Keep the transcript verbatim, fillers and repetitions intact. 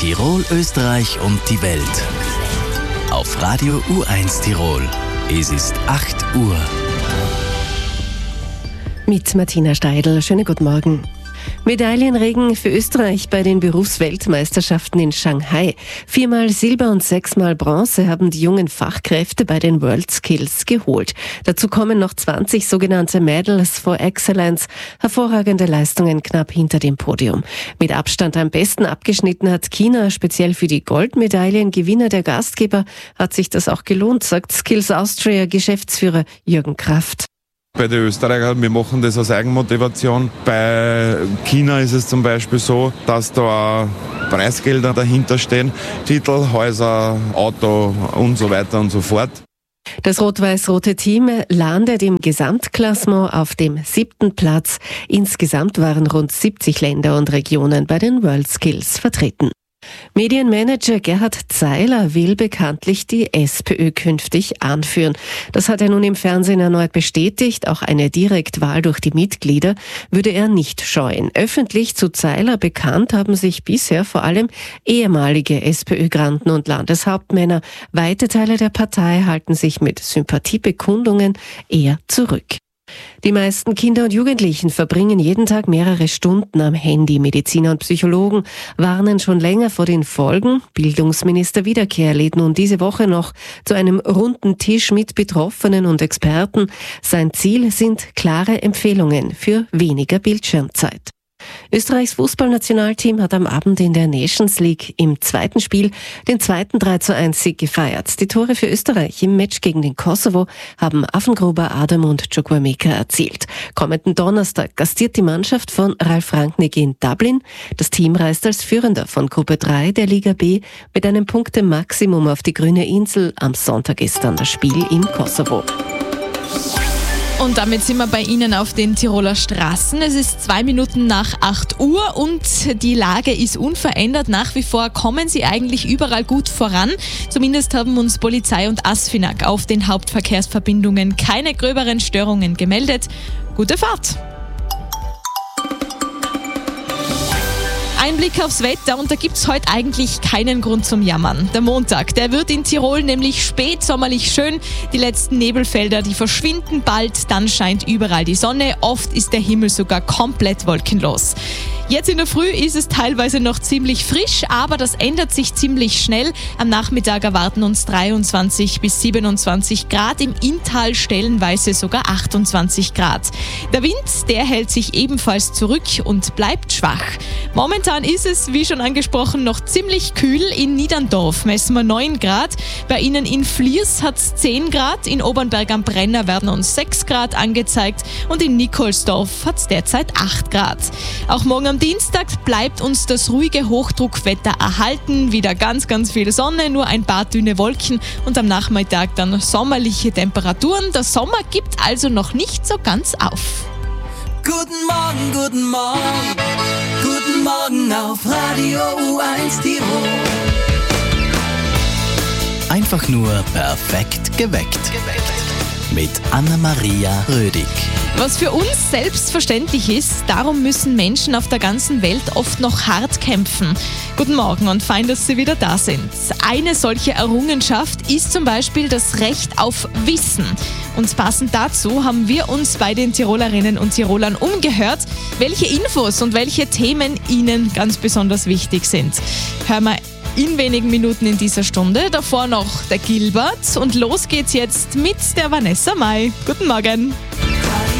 Tirol, Österreich und die Welt. Auf Radio U eins Tirol. Es ist acht Uhr. Mit Martina Steidl. Schönen guten Morgen. Medaillenregen für Österreich bei den Berufsweltmeisterschaften in Shanghai. Viermal Silber und sechsmal Bronze haben die jungen Fachkräfte bei den WorldSkills geholt. Dazu kommen noch zwanzig sogenannte Medals for Excellence, hervorragende Leistungen knapp hinter dem Podium. Mit Abstand am besten abgeschnitten hat China, speziell für die Goldmedaillengewinner der Gastgeber hat sich das auch gelohnt, sagt Skills Austria Geschäftsführer Jürgen Kraft. Bei den Österreichern, wir machen das aus Eigenmotivation. Bei China ist es zum Beispiel so, dass da auch Preisgelder dahinter stehen. Titel, Häuser, Auto und so weiter und so fort. Das rot-weiß-rote Team landet im Gesamtklassement auf dem siebten Platz. Insgesamt waren rund siebzig Länder und Regionen bei den WorldSkills vertreten. Medienmanager Gerhard Zeiler will bekanntlich die SPÖ künftig anführen. Das hat er nun im Fernsehen erneut bestätigt. Auch eine Direktwahl durch die Mitglieder würde er nicht scheuen. Öffentlich zu Zeiler bekannt haben sich bisher vor allem ehemalige SPÖ-Granden und Landeshauptmänner. Weite Teile der Partei halten sich mit Sympathiebekundungen eher zurück. Die meisten Kinder und Jugendlichen verbringen jeden Tag mehrere Stunden am Handy. Mediziner und Psychologen warnen schon länger vor den Folgen. Bildungsminister Wiederkehr lädt nun diese Woche noch zu einem runden Tisch mit Betroffenen und Experten. Sein Ziel sind klare Empfehlungen für weniger Bildschirmzeit. Österreichs Fußballnationalteam hat am Abend in der Nations League im zweiten Spiel den zweiten drei zu eins Sieg gefeiert. Die Tore für Österreich im Match gegen den Kosovo haben Affengruber, Adam und Chukwuemeka erzielt. Kommenden Donnerstag gastiert die Mannschaft von Ralf Rangnick in Dublin. Das Team reist als Führender von Gruppe drei der Liga B mit einem Punktemaximum auf die grüne Insel. Am Sonntag ist dann das Spiel im Kosovo. Und damit sind wir bei Ihnen auf den Tiroler Straßen. Es ist zwei Minuten nach acht Uhr und die Lage ist unverändert. Nach wie vor kommen Sie eigentlich überall gut voran. Zumindest haben uns Polizei und ASFINAG auf den Hauptverkehrsverbindungen keine gröberen Störungen gemeldet. Gute Fahrt! Ein Blick aufs Wetter und da gibt's heute eigentlich keinen Grund zum Jammern. Der Montag, der wird in Tirol nämlich spätsommerlich schön. Die letzten Nebelfelder, die verschwinden bald, dann scheint überall die Sonne. Oft ist der Himmel sogar komplett wolkenlos. Jetzt in der Früh ist es teilweise noch ziemlich frisch, aber das ändert sich ziemlich schnell. Am Nachmittag erwarten uns dreiundzwanzig bis siebenundzwanzig Grad, im Inntal stellenweise sogar achtundzwanzig Grad. Der Wind, der hält sich ebenfalls zurück und bleibt schwach. Momentan ist es, wie schon angesprochen, noch ziemlich kühl. In Niederndorf messen wir neun Grad. Bei Ihnen in Fliers hat es zehn Grad. In Obernberg am Brenner werden uns sechs Grad angezeigt. Und in Nikolsdorf hat es derzeit acht Grad. Auch morgen am Dienstag bleibt uns das ruhige Hochdruckwetter erhalten. Wieder ganz, ganz viel Sonne, nur ein paar dünne Wolken. Und am Nachmittag dann sommerliche Temperaturen. Der Sommer gibt also noch nicht so ganz auf. Guten Morgen, guten Morgen, guten Morgen auf Radio U eins Tirol. Einfach nur perfekt geweckt. Mit Anna-Maria Rödig. Was für uns selbstverständlich ist, darum müssen Menschen auf der ganzen Welt oft noch hart kämpfen. Guten Morgen und fein, dass Sie wieder da sind. Eine solche Errungenschaft ist zum Beispiel das Recht auf Wissen. Und passend dazu haben wir uns bei den Tirolerinnen und Tirolern umgehört, welche Infos und welche Themen ihnen ganz besonders wichtig sind. Hören wir in wenigen Minuten in dieser Stunde. Davor noch der Gilbert und los geht's jetzt mit der Vanessa Mai. Guten Morgen.